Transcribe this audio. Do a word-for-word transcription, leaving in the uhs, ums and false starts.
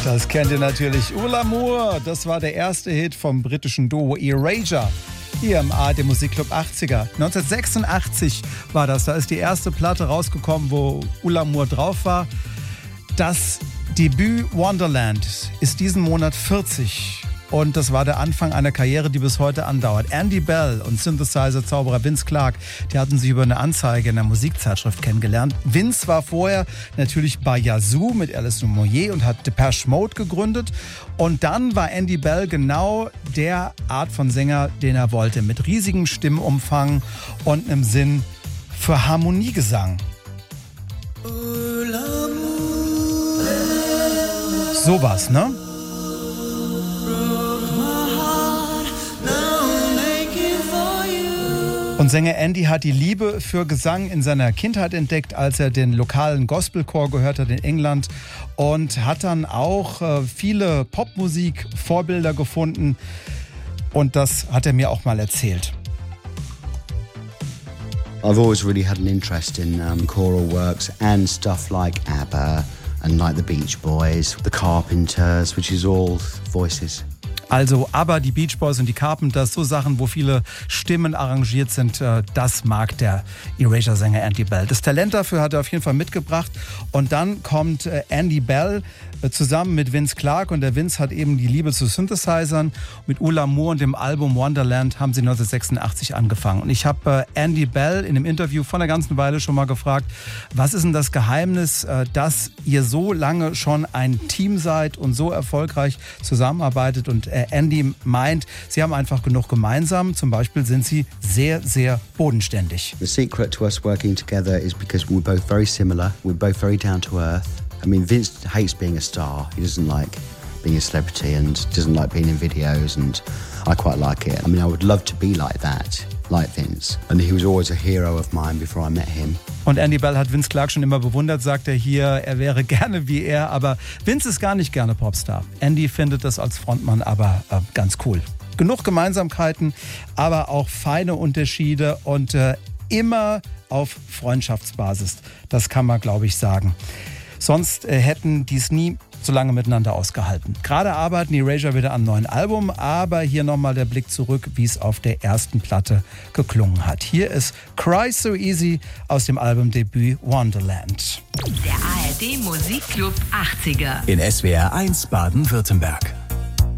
Das kennt ihr natürlich. Oud L'Amour, das war der erste Hit vom britischen Duo Erasure. Hier im A R D Musikclub achtziger. neunzehnhundertsechsundachtzig war das. Da ist die erste Platte rausgekommen, wo Oud L'Amour drauf war. Das Debüt Wonderland ist diesen Monat vierzig. Und das war der Anfang einer Karriere, die bis heute andauert. Andy Bell und Synthesizer-Zauberer Vince Clarke, die hatten sich über eine Anzeige in der Musikzeitschrift kennengelernt. Vince war vorher natürlich bei Yazoo mit Alice Moyer und hat Depeche Mode gegründet. Und dann war Andy Bell genau der Art von Sänger, den er wollte. Mit riesigem Stimmumfang und einem Sinn für Harmoniegesang. Sowas, ne? Und Sänger Andy hat die Liebe für Gesang in seiner Kindheit entdeckt, als er den lokalen Gospelchor gehört hat in England und hat dann auch äh, viele Popmusik-Vorbilder gefunden und das hat er mir auch mal erzählt. I've always really had an interest in um, choral works and stuff like ABBA and like the Beach Boys, the Carpenters, which is all voices. Also aber die Beach Boys und die Carpenters, so Sachen, wo viele Stimmen arrangiert sind, das mag der Erasure-Sänger Andy Bell. Das Talent dafür hat er auf jeden Fall mitgebracht. Und dann kommt Andy Bell zusammen mit Vince Clarke und der Vince hat eben die Liebe zu Synthesizern. Mit Oud L'Amour und dem Album Wonderland haben sie neunzehnhundertsechsundachtzig angefangen. Und ich habe Andy Bell in einem Interview vor einer ganzen Weile schon mal gefragt, was ist denn das Geheimnis, dass ihr so lange schon ein Team seid und so erfolgreich zusammenarbeitet? Und Andy meint, sie haben einfach genug gemeinsam. Zum Beispiel sind sie sehr, sehr bodenständig. The secret to us working together is because we're both very similar. We're both very down to earth. I mean, Vince hates being a star. He doesn't like being a celebrity and doesn't like being in videos, and I quite like it. I mean, I would love to be like that, like Vince. And he was always a hero of mine before I met him. Und Andy Bell hat Vince Clarke schon immer bewundert, sagt er hier, er wäre gerne wie er, aber Vince ist gar nicht gerne Popstar. Andy findet das als Frontmann aber äh, ganz cool. Genug Gemeinsamkeiten, aber auch feine Unterschiede und äh, immer auf Freundschaftsbasis. Das kann man, glaube ich, sagen. Sonst äh, hätten die es nie so lange miteinander ausgehalten. Gerade arbeiten die Erasure wieder am neuen Album, aber hier nochmal der Blick zurück, wie es auf der ersten Platte geklungen hat. Hier ist Cry So Easy aus dem Albumdebüt Wonderland. Der A R D Musikclub achtziger. In S W R eins Baden-Württemberg.